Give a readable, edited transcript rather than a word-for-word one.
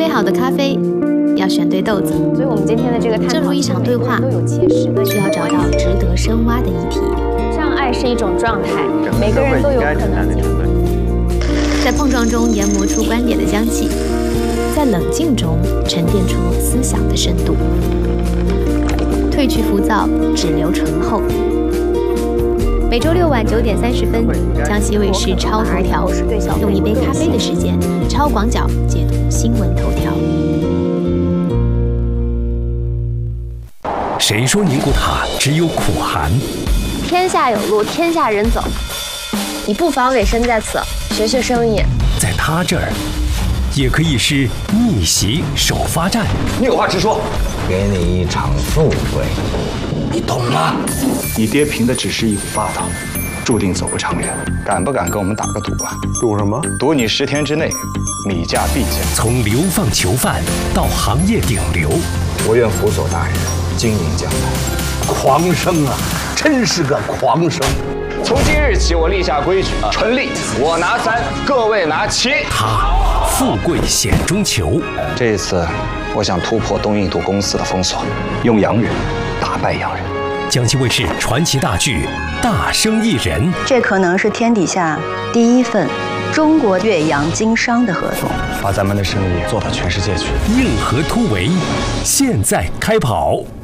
好的咖啡要选对豆子， 所以我们今天的这个探讨， 正如一场对话，需要找到值得深挖的议题。 障碍是一种状态，每个人都有可能经历。 在碰撞中研磨出观点的香气，在冷静中沉淀出思想的深度。褪去浮躁，只留醇厚。每周6晚9点30分，江西卫视超头条，用一杯咖啡的时间，超广角解读新闻头条。 谁说宁古塔只有苦寒？ 天下有路，天下人走。你不妨委身在此，学学生意。 在他这儿，也可以是逆袭首发战。 你有话直说。 给你一场富贵，你懂吗？ 你爹凭的只是一股霸道，注定走不长远。敢不敢跟我们打个赌啊？ 赌什么？ 赌你10天之内米价必降。 从流放囚犯到行业顶流， 我愿辅佐大人经营江南。 狂生啊，真是个狂生！ 从今日起，我立下规矩，纯利我拿3，各位拿7。 他富贵险中求。 这一次，我想突破东印度公司的封锁，用洋人打败洋人。 江西卫视传奇大剧《大生意人》， 这可能是天底下第一份中国越洋经商的合同， 把咱们的生意做到全世界去。 硬核突围，现在开跑。